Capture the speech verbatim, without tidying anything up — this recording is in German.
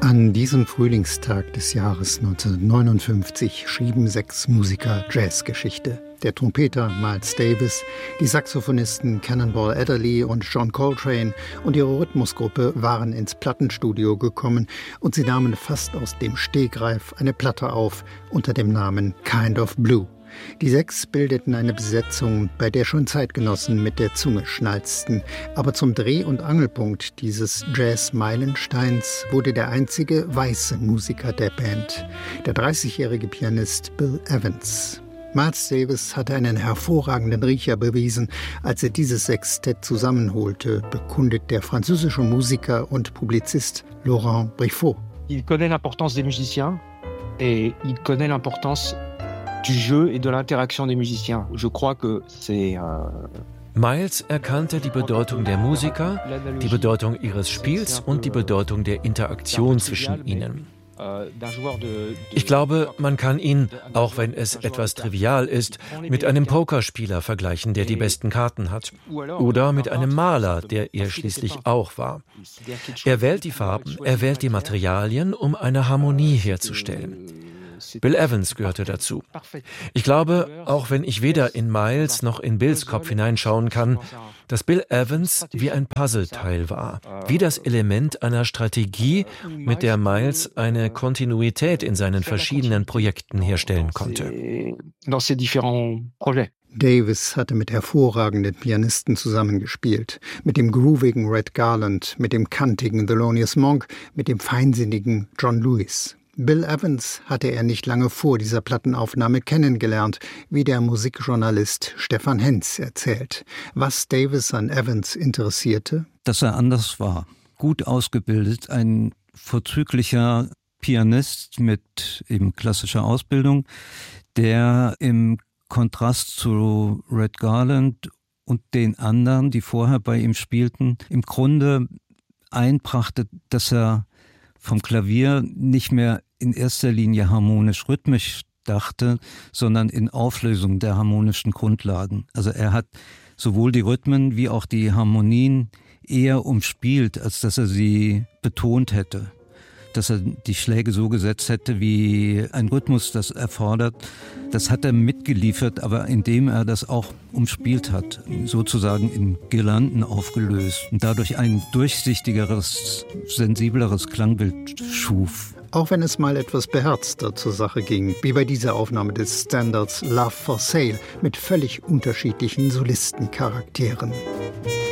An diesem Frühlingstag des Jahres neunzehnhundertneunundfünfzig schrieben sechs Musiker Jazzgeschichte. Der Trompeter Miles Davis, die Saxophonisten Cannonball Adderley und John Coltrane und ihre Rhythmusgruppe waren ins Plattenstudio gekommen und sie nahmen fast aus dem Stegreif eine Platte auf unter dem Namen Kind of Blue. Die sechs bildeten eine Besetzung, bei der schon Zeitgenossen mit der Zunge schnalzten. Aber zum Dreh- und Angelpunkt dieses Jazz-Meilensteins wurde der einzige weiße Musiker der Band, der dreißigjährige Pianist Bill Evans. Miles Davis hatte einen hervorragenden Riecher bewiesen, als er dieses Sextett zusammenholte, bekundet der französische Musiker und Publizist Laurent Briffaut. Il connaît l'importance des musiciens et il connaît l'importance du jeu et de l'interaction des musiciens. Je crois que c'est euh Miles erkannte die Bedeutung der Musiker, die Bedeutung ihres Spiels und die Bedeutung der Interaktion zwischen ihnen. Ich glaube, man kann ihn, auch wenn es etwas trivial ist, mit einem Pokerspieler vergleichen, der die besten Karten hat. Oder mit einem Maler, der er schließlich auch war. Er wählt die Farben, er wählt die Materialien, um eine Harmonie herzustellen. Bill Evans gehörte dazu. Ich glaube, auch wenn ich weder in Miles noch in Bills Kopf hineinschauen kann, dass Bill Evans wie ein Puzzleteil war, wie das Element einer Strategie, mit der Miles eine Kontinuität in seinen verschiedenen Projekten herstellen konnte. Davis hatte mit hervorragenden Pianisten zusammengespielt. Mit dem groovigen Red Garland, mit dem kantigen Thelonious Monk, mit dem feinsinnigen John Lewis. Bill Evans hatte er nicht lange vor dieser Plattenaufnahme kennengelernt, wie der Musikjournalist Stefan Henz erzählt. Was Davis an Evans interessierte? Dass er anders war, gut ausgebildet, ein vorzüglicher Pianist mit eben klassischer Ausbildung, der im Kontrast zu Red Garland und den anderen, die vorher bei ihm spielten, im Grunde einbrachte, dass er vom Klavier nicht mehr in erster Linie harmonisch-rhythmisch dachte, sondern in Auflösung der harmonischen Grundlagen. Also er hat sowohl die Rhythmen wie auch die Harmonien eher umspielt, als dass er sie betont hätte. Dass er die Schläge so gesetzt hätte, wie ein Rhythmus das erfordert. Das hat er mitgeliefert, aber indem er das auch umspielt hat, sozusagen in Girlanden aufgelöst und dadurch ein durchsichtigeres, sensibleres Klangbild schuf. Auch wenn es mal etwas beherzter zur Sache ging, wie bei dieser Aufnahme des Standards Love for Sale mit völlig unterschiedlichen Solistencharakteren.